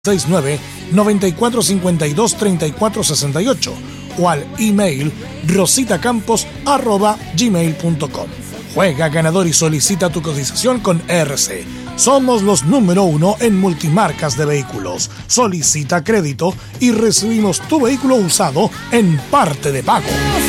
69-9452-3468 o al email rositacampos@gmail.com. Juega ganador y solicita tu cotización con RC. Somos los número 1 en multimarcas de vehículos. Solicita crédito y recibimos tu vehículo usado en parte de pago.